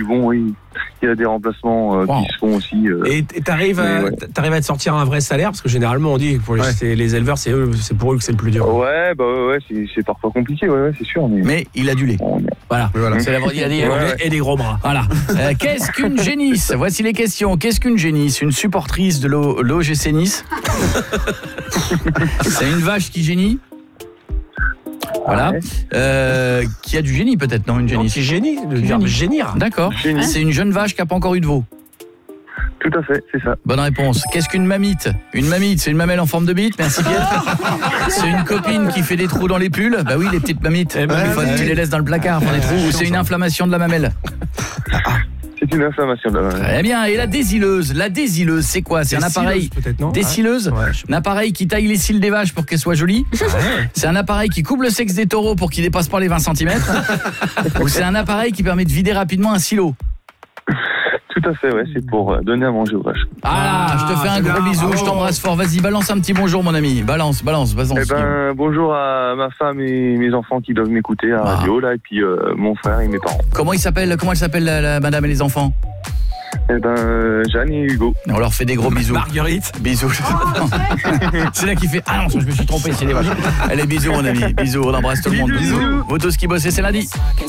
bon, oui, il y a des remplacements qui se font aussi. Et t'arrives à te sortir un vrai salaire, parce que généralement on dit que pour les éleveurs, c'est pour eux que c'est le plus dur. Ouais, c'est parfois compliqué, c'est sûr. Mais il a du lait. Voilà. C'est la vraie il a dit. Et des gros bras. Voilà. Qu'est-ce qu'une génisse? Voici les questions. Qu'est-ce qu'une génisse? Une supportrice de l'OGC Nice. C'est une vache qui génie. Voilà. Qui a du génie peut-être, non, une génisse? Qui génie, le verbe génir. D'accord. C'est une jeune vache qui n'a pas encore eu de veau. Tout à fait, c'est ça. Bonne réponse. Qu'est-ce qu'une mamite? Une mamite, c'est une mamelle en forme de bite. Merci Pierre. C'est une copine qui fait des trous dans les pulls. Bah oui, les petites mamites. Tu les laisses dans le placard pour des trous. Ou c'est une inflammation de la mamelle? C'est une inflammation de la mamelle. Très bien. Et la désileuse? La désileuse, c'est quoi? C'est un appareil. Décileuse? Un appareil qui taille les cils des vaches pour qu'elles soient jolies. C'est un appareil qui coupe le sexe des taureaux pour qu'ils dépassent pas les 20 cm. Ou c'est un appareil qui permet de vider rapidement un silo? Tout à fait, c'est pour donner à manger aux vaches. Je te fais un gros bisou, je t'embrasse fort. Vas-y, balance un petit bonjour, mon ami. Balance. Bonjour à ma femme et mes enfants qui doivent m'écouter à la radio, là, et puis mon frère et mes parents. Comment elle s'appelle la madame et les enfants? Jeanne et Hugo. On leur fait des gros bisous. Marguerite. Bisous. C'est là qui fait non, je me suis trompé, c'est les vaches. Allez, bisous mon ami. Bisous, on embrasse tout le monde. Bisous. Vous tous qui bossez, c'est lundi.